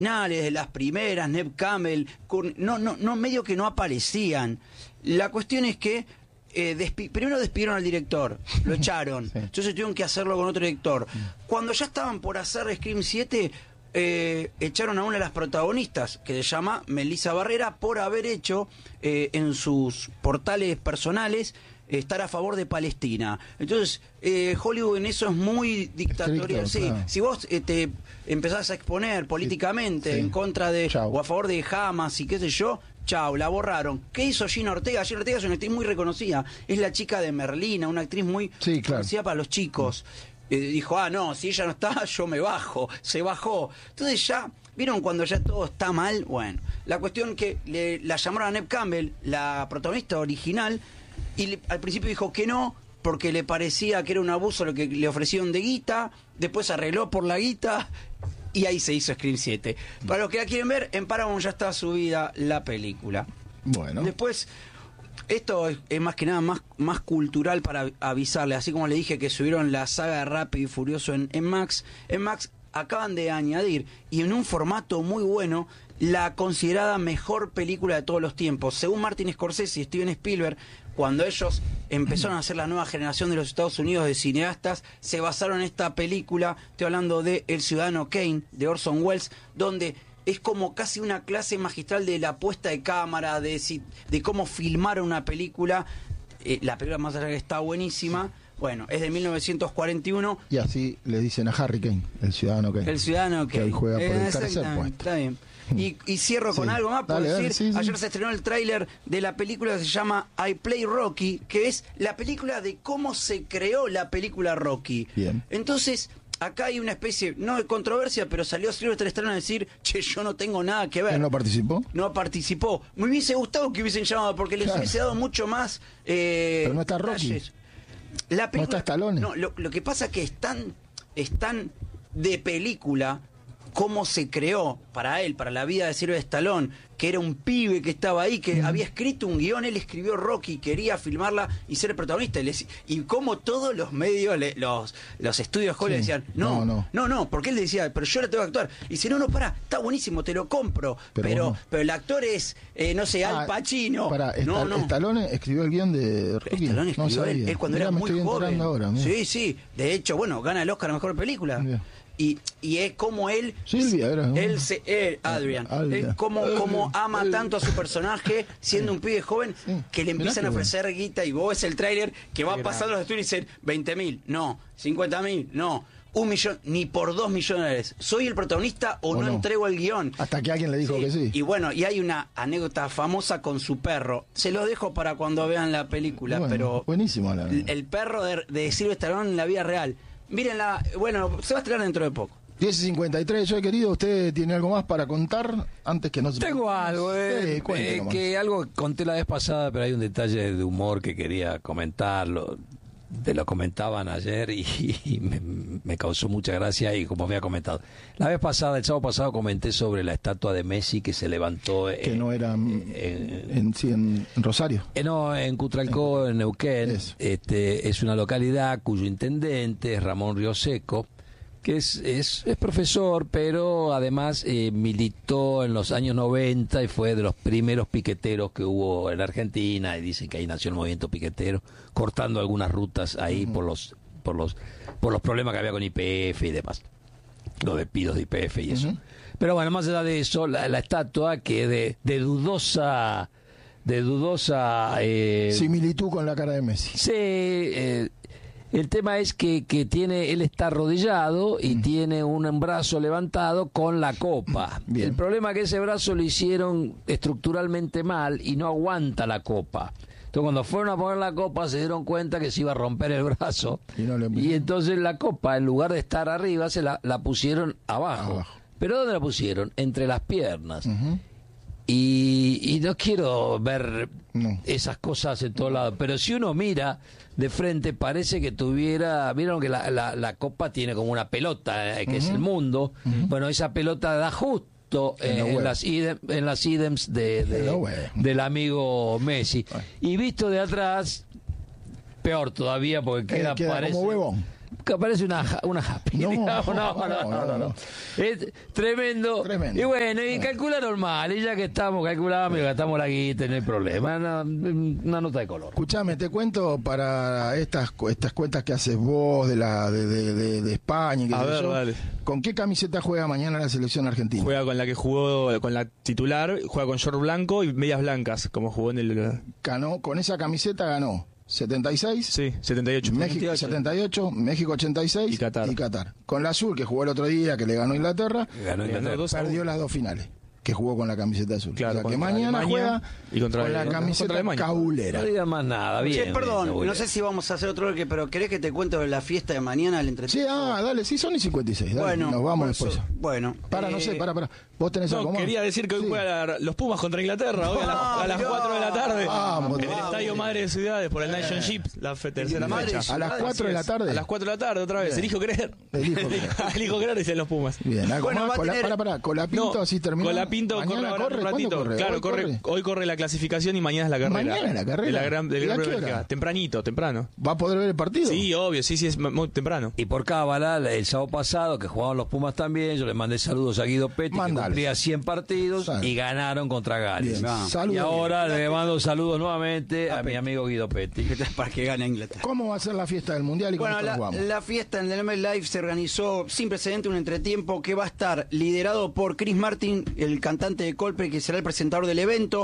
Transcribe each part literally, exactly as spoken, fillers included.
de las primeras, Neve Campbell, no, no, no, medio que no aparecían. La cuestión es que eh, despi primero despidieron al director, lo echaron, sí. Entonces tuvieron que hacerlo con otro director. Cuando ya estaban por hacer Scream siete, eh, echaron a una de las protagonistas, que se llama Melissa Barrera, por haber hecho eh, en sus portales personales estar a favor de Palestina. Entonces, eh, Hollywood en eso es muy dictatorial. Sí, claro. Si vos eh, te empezás a exponer políticamente sí. en contra de, chau. o a favor de Hamas y qué sé yo, chau, la borraron. ¿Qué hizo Gina Ortega? Gina Ortega es una actriz muy reconocida. Es la chica de Merlina, una actriz muy sí, claro. conocida para los chicos. Eh, dijo, ah, no, si ella no está, yo me bajo. Se bajó. Entonces ya... ¿Vieron cuando ya todo está mal? Bueno, la cuestión que le, la llamaron a Neve Campbell, la protagonista original, y le, al principio dijo que no, porque le parecía que era un abuso lo que le ofrecieron de guita, después se arregló por la guita, y ahí se hizo Scream siete. Para los que la quieren ver, en Paramount ya está subida la película. Bueno. Después, esto es, es más que nada más, más cultural para avisarle, así como le dije que subieron la saga de Rápido y Furioso en, en Max, en Max acaban de añadir, y en un formato muy bueno, la considerada mejor película de todos los tiempos. Según Martin Scorsese y Steven Spielberg, cuando ellos empezaron a hacer la nueva generación de los Estados Unidos de cineastas, se basaron en esta película, estoy hablando de El Ciudadano Kane, de Orson Welles, donde es como casi una clase magistral de la puesta de cámara, de, de cómo filmar una película. Eh, la película más allá que está buenísima. Bueno, es de mil novecientos cuarenta y uno. Y así le dicen a Harry Kane, el Ciudadano Kane. El Ciudadano Kane. Que él juega por eh, el tercer puesto. Está bien. Y, y cierro con sí. algo más, por dale, decir, dale, sí, sí. ayer se estrenó el tráiler de la película que se llama I Play Rocky, que es la película de cómo se creó la película Rocky. Bien. Entonces, acá hay una especie, no de controversia, pero salió Sylvester Stallone a decir, che, yo no tengo nada que ver. ¿Él no participó? No participó. Me hubiese gustado que hubiesen llamado, porque les claro. hubiese dado mucho más eh, pero no está Rocky. detalles. La película, no está Stallone. No, lo, lo que pasa es que es tan, es tan de película cómo se creó para él, para la vida de Sylvester Stallone, que era un pibe que estaba ahí, que mm. había escrito un guión, él escribió Rocky, quería filmarla y ser el protagonista. Y, les, y como todos los medios, le, los, los estudios Hollywood sí. decían, no, no, no, no, porque él decía, pero yo la tengo que actuar. Y dice, no, no, pará, está buenísimo, te lo compro. Pero, pero, bueno. pero el actor es, eh, no sé, ah, Al Pacino. Pará, no, Esta, no. Stallone escribió el guión de Rocky. Stallone escribió no él, él cuando Mirá, era muy joven. Ahora, sí, sí, de hecho, bueno, gana el Oscar a Mejor Película. Bien. Y, y es como él Silvia era ¿no? él se él, Adrian Adrian. Él como, como ama tanto a su personaje siendo un pibe joven sí. que le empiezan a ofrecer bueno. guita, y vos ves el tráiler que va pasando los estudios y dicen veinte mil, no, cincuenta mil, no, un millón, ni por dos millones de dólares. ¿Soy el protagonista o, o no, no entrego el guión? Hasta que alguien le dijo sí. que sí. Y bueno, y hay una anécdota famosa con su perro. Se lo dejo para cuando vean la película, bueno, pero buenísimo la el, el perro de, de Sylvester Stallone en la vida real. Mírenla, bueno, se va a estrenar dentro de poco. diez y cincuenta y tres, yo he querido, ¿usted tiene algo más para contar antes que nos... Tengo algo, eh, sí, eh, que algo conté la vez pasada, pero hay un detalle de humor que quería comentarlo. Te lo comentaban ayer y, y me, me causó mucha gracia, y como había comentado. La vez pasada, el sábado pasado, comenté sobre la estatua de Messi que se levantó... Que en, no era en, en, sí, en, en Rosario. Eh, no, en Cutralcó, en Neuquén. Este, es una localidad cuyo intendente es Ramón Rioseco, que es, es, es profesor, pero además eh, militó en los años noventa y fue de los primeros piqueteros que hubo en Argentina, y dicen que ahí nació el movimiento piquetero, cortando algunas rutas ahí uh-huh. por los por los por los problemas que había con Y P F y demás, los despidos de Y P F y eso. Uh-huh. Pero bueno, más allá de eso, la, la estatua que de, de dudosa de dudosa eh, similitud con la cara de Messi. Sí, eh, el tema es que, que tiene, él está arrodillado y mm. tiene un brazo levantado con la copa. Bien. El problema es que ese brazo lo hicieron estructuralmente mal y no aguanta la copa. Entonces cuando fueron a poner la copa se dieron cuenta que se iba a romper el brazo. Y, no le... y entonces la copa, en lugar de estar arriba, se la, la pusieron abajo. abajo. ¿Pero dónde la pusieron? Entre las piernas. Uh-huh. Y, y no quiero ver no. esas cosas en todos lados, pero si uno mira de frente parece que tuviera, vieron que la, la, la copa tiene como una pelota, eh, que uh-huh. es el mundo, uh-huh. bueno, esa pelota da justo eh, en, en, las idem, en las ídems de, de, de, del amigo Messi, y visto de atrás, peor todavía porque queda, eh, queda parece, como huevón. Que parece una, una happy. No, digamos. no, no, no, no, no, no. Es tremendo. Tremendo. Y bueno, y calcula normal. Y ya que estamos, calculamos y gastamos la guita, no hay problema. Una, una nota de color. Escuchame, te cuento para estas estas cuentas que haces vos de la de, de, de, de España y qué A sé ver, yo. dale. ¿Con qué camiseta juega mañana la selección argentina? Juega con la que jugó, con la titular, juega con short blanco y medias blancas, como jugó en el... Ganó, con esa camiseta ganó setenta y seis, Sí, setenta y ocho. México setenta y ocho, México ochenta y seis Y Qatar. y Qatar. Con la azul que jugó el otro día, que le ganó Inglaterra, Ganó Inglaterra. dos a uno. perdió las dos finales, que jugó con la camiseta azul. Claro, o sea, que contra mañana Alemania juega y contra con la Alemania. camiseta Contra Alemania. cabulera. No digas más nada. Bien. Che, perdón, bien, no sé si vamos a hacer otro bloque, pero ¿querés que te cuente de la fiesta de mañana al Sí, entretenimiento? ah, dale, sí, son y cincuenta y seis. Dale, Bueno, nos vamos por después. eso- Bueno. Para, no eh, sé, para, para. Vos tenés algo No, más. quería decir que hoy Sí. juegan los Pumas contra Inglaterra, hoy a, la- a las mirá. cuatro de la tarde. Vamos, en el vamos. Estadio Madre de Ciudades por el Nation Ship, la fe- tercera Madre de fecha. A las cuatro de la tarde. A las cuatro de la tarde, otra vez. Bien. Elijo creer. Elijo creer. Elijo creer, dicen los Pumas. Bien, algo Bueno, va más. a Cola, tener- para, para. Colapinto, No, así termina. Colapinto corre Mañana ahora en un ¿Cuándo ratito. corre? Claro, ¿Hoy corre, hoy corre la clasificación y mañana es la carrera. Mañana la carrera. De la gran, del ¿Y a Gran qué Premio de hora? Bélgica. Tempranito, temprano. ¿Va a poder ver el partido? Sí, obvio, sí, sí, es muy temprano. Y por cábala, el sábado pasado, que jugaban los Pumas también, yo le mandé saludos a Guido Petti, que Mandale. cumplía cien partidos Sal. y ganaron contra Gales. Bien. Ah. Saludos. Y ahora le mando saludos nuevamente a, A mi Petti. amigo Guido Petti. Para que gane Inglaterra. ¿Cómo va a ser la fiesta del Mundial y con Bueno, esto la, nos vamos? la fiesta en el M L Live se organizó sin precedente, un entretiempo que va a estar liderado por Chris Martin, el cantante de Coldplay, que será el presentador del evento.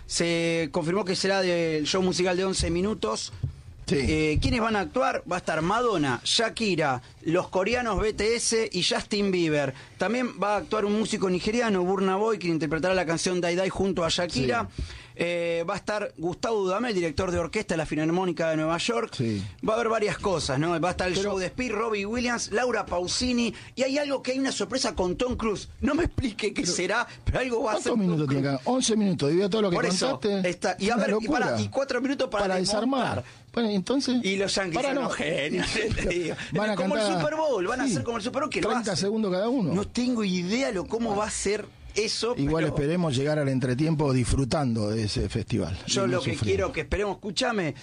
Se confirmó que será del show musical de once minutos. Sí. Eh, ¿Quiénes van a actuar? Va a estar Madonna, Shakira, los coreanos B T S y Justin Bieber. También va a actuar un músico nigeriano, Burna Boy, que interpretará la canción Die Die junto a Shakira. Eh, va a estar Gustavo Dudamel, director de orquesta de la Filarmónica de Nueva York. Sí. Va a haber varias cosas, ¿no? Va a estar el Pero- show de Speed, Robbie Williams, Laura Pausini. Y hay algo que hay una sorpresa con Tom Cruise. No me explique qué será, pero algo va a ser. ¿Cuántos minutos tiene que once minutos, debido a todo lo que Por eso, contaste. está- y, Es a una ver, y, locura. para- y cuatro minutos para, desarmar. desmontar. Bueno, y entonces. Y los yankees Para, son no. unos genios, te digo. Van a como cantar- el Super Bowl, van a Sí, hacer como el Super Bowl que lo treinta hacen. segundos cada uno. No tengo idea lo cómo va a ser eso. Igual pero esperemos llegar al entretiempo disfrutando de ese festival. Yo Y no lo que sufrir. quiero que esperemos, escúchame,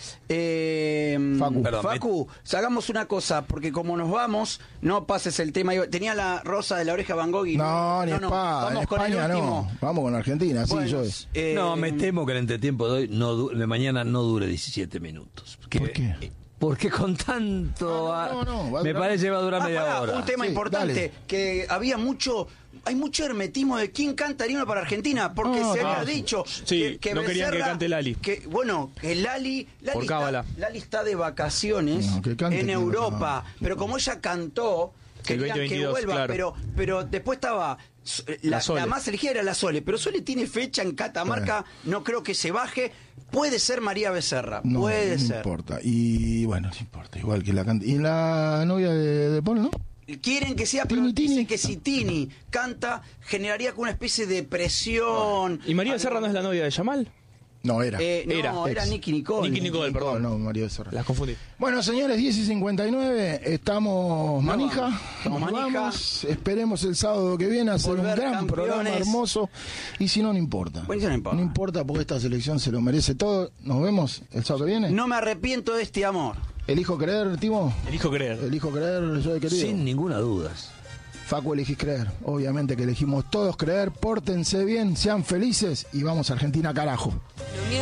eh, Facu. Perdón, Facu, hagamos una cosa, porque como nos vamos, no pases el tema. Tenía la rosa de la oreja Van Gogh y No, ni España, vamos con el España último. no. Vamos con Argentina, sí, Bueno, yo. eh, No, me temo que el entretiempo de hoy, no, du- de mañana no dure diecisiete minutos. Que- ¿Por qué? eh, Porque con tanto... Ah, no, no, no, va a me durar- parece que va a durar Ah, media pará, hora. un tema Sí, importante, dale. que había mucho, hay mucho hermetismo de quién canta el himno para Argentina, porque No, se no. había dicho Sí, no querían que cante Lali. Que, bueno, que Lali, Lali, Por está, cábala. Lali está de vacaciones No, que cante, en que no, Europa, no. pero como ella cantó, querían veinte que veintidós, vuelva, claro. pero, pero después estaba... La, La Sole. la más elegida era la Sole, pero Sole tiene fecha en Catamarca, no creo que se baje. Puede ser María Becerra, No, puede no ser. importa. Y bueno, no importa, igual que la canta. Y la novia de, de Paul, ¿no? Quieren que sea, pero Tini, Tini. dicen que si Tini canta, generaría como una especie de presión. ¿Y María Becerra no es la novia de Yamal? No, era. Eh, no, Era, era, ex. Nicky Nicole. Nicky Nicole, perdón. No, María Becerra. Las confundí. Bueno, señores, diez y cincuenta y nueve, estamos manija. vamos. Estamos Nos manija. vamos. Esperemos el sábado que viene hacer un Volver gran campeones. programa hermoso. Y si no, no importa. Bueno, eso no importa. No importa porque esta selección se lo merece todo. Nos vemos el sábado que viene. No me arrepiento de este amor. Elijo creer, Timo. Elijo creer. Elijo creer, yo he querido. Sin ninguna duda. Facu, elegís creer. Obviamente que elegimos todos creer. Pórtense bien, sean felices y vamos a Argentina, carajo.